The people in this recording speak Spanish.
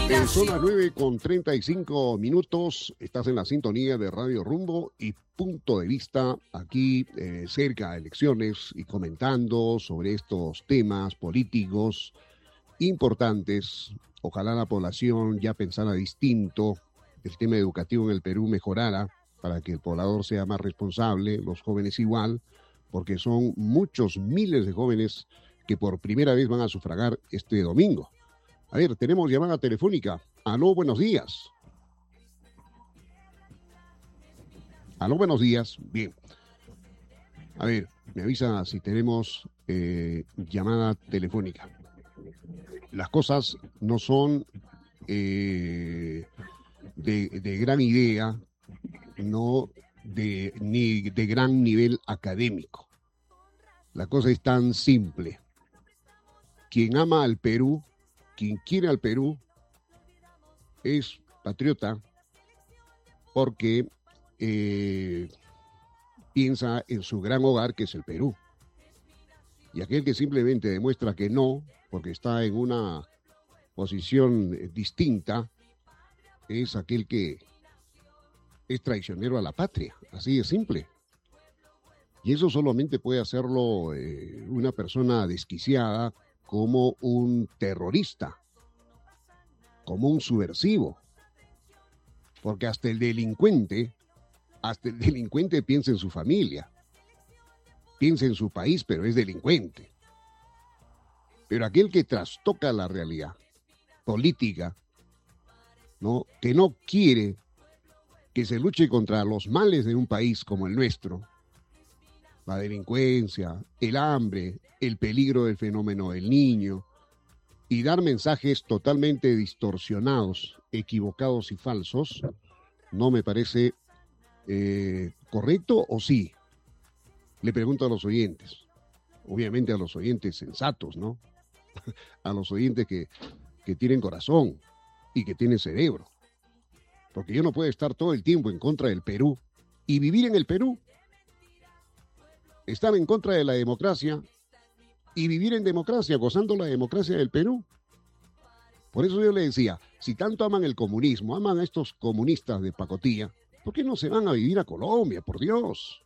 Son las 9:35. Estás en la sintonía de Radio Rumbo y Punto de Vista, aquí cerca de elecciones y comentando sobre estos temas políticos importantes. Ojalá la población ya pensara distinto, el tema educativo en el Perú mejorara para que el poblador sea más responsable, los jóvenes igual, porque son muchos miles de jóvenes que por primera vez van a sufragar este domingo. A ver, tenemos llamada telefónica. Aló, buenos días. Aló, buenos días. Bien. A ver, me avisa si tenemos llamada telefónica. Las cosas no son de gran idea, no ni de gran nivel académico. La cosa es tan simple. Quien ama al Perú, quien quiere al Perú, es patriota porque piensa en su gran hogar, que es el Perú. Y aquel que simplemente demuestra que no, porque está en una posición distinta, es aquel que es traicionero a la patria. Así de simple. Y eso solamente puede hacerlo una persona desquiciada, como un terrorista, como un subversivo. Porque hasta el delincuente piensa en su familia, piensa en su país, pero es delincuente. Pero aquel que trastoca la realidad política, ¿no?, que no quiere que se luche contra los males de un país como el nuestro, la delincuencia, el hambre, el peligro del fenómeno del niño, y dar mensajes totalmente distorsionados, equivocados y falsos, no me parece correcto, ¿o sí? Le pregunto a los oyentes, obviamente a los oyentes sensatos, ¿no? A los oyentes que tienen corazón y que tienen cerebro, porque yo no puedo estar todo el tiempo en contra del Perú y vivir en el Perú. Estar en contra de la democracia y vivir en democracia, gozando la democracia del Perú. Por eso yo le decía, si tanto aman el comunismo, aman a estos comunistas de pacotilla, ¿por qué no se van a vivir a Colombia, por Dios?